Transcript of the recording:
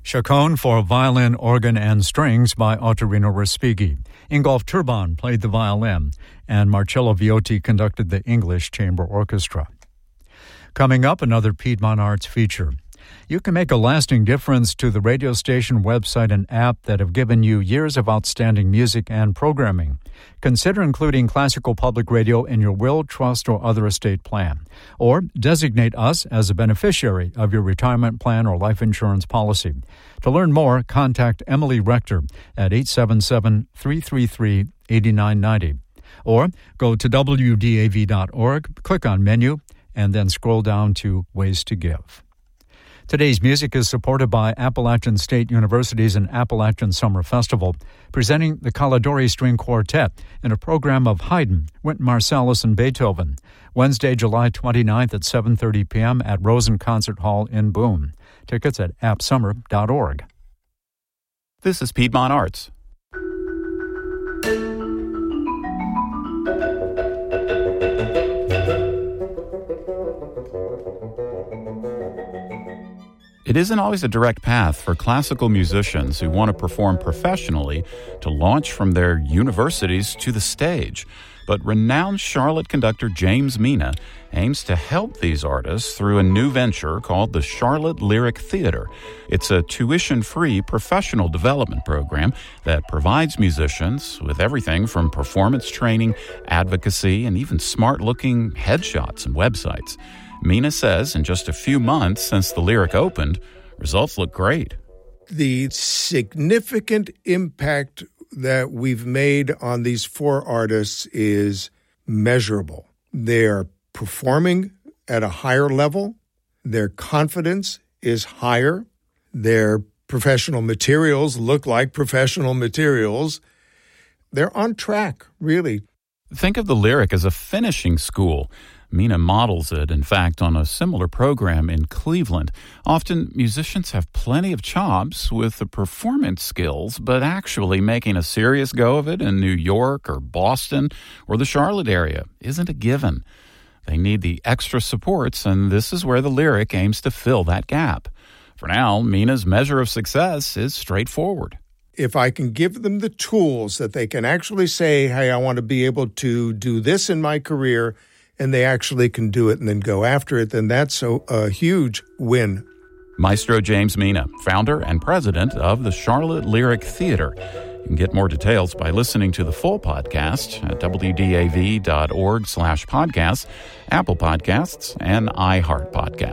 Chaconne for violin, organ, and strings by Ottorino Respighi. Ingolf Turban played the violin, and Marcello Viotti conducted the English Chamber Orchestra. Coming up, another Piedmont Arts feature. You can make a lasting difference to the radio station website and app that have given you years of outstanding music and programming. Consider including Classical Public Radio in your will, trust, or other estate plan. Or designate us as a beneficiary of your retirement plan or life insurance policy. To learn more, contact Emily Rector at 877-333-8990. Or go to wdav.org, click on Menu, and then scroll down to Ways to Give. Today's music is supported by Appalachian State University's and Appalachian Summer Festival, presenting the Caladori String Quartet in a program of Haydn, Wynton Marsalis, and Beethoven, Wednesday, July 29th at 7:30 p.m. at Rosen Concert Hall in Boone. Tickets at appsummer.org. This is Piedmont Arts. It isn't always a direct path for classical musicians who want to perform professionally to launch from their universities to the stage. But renowned Charlotte conductor James Mina aims to help these artists through a new venture called the Charlotte Lyric Theater. It's a tuition-free professional development program that provides musicians with everything from performance training, advocacy, and even smart-looking headshots and websites. Mina says in just a few months since the Lyric opened, results look great. The significant impact that we've made on these four artists is measurable. They're performing at a higher level. Their confidence is higher. Their professional materials look like professional materials. They're on track, really. Think of the Lyric as a finishing school. Mina models it, in fact, on a similar program in Cleveland. Often, musicians have plenty of chops with the performance skills, but actually making a serious go of it in New York or Boston or the Charlotte area isn't a given. They need the extra supports, and this is where the Lyric aims to fill that gap. For now, Mina's measure of success is straightforward. If I can give them the tools that they can actually say, hey, I want to be able to do this in my career, and they actually can do it and then go after it, then that's a huge win. Maestro James Mina, founder and president of the Charlotte Lyric Theater. You can get more details by listening to the full podcast at wdav.org/podcasts, Apple Podcasts, and iHeart Podcasts.